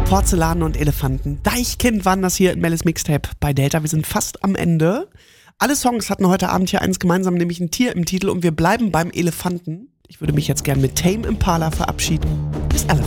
Porzellan und Elefanten. Deichkind waren das hier in Mellis Mixtape bei Delta. Wir sind fast am Ende. Alle Songs hatten heute Abend hier eins gemeinsam, nämlich ein Tier im Titel. Und wir bleiben beim Elefanten. Ich würde mich jetzt gern mit Tame Impala verabschieden. Bis alle.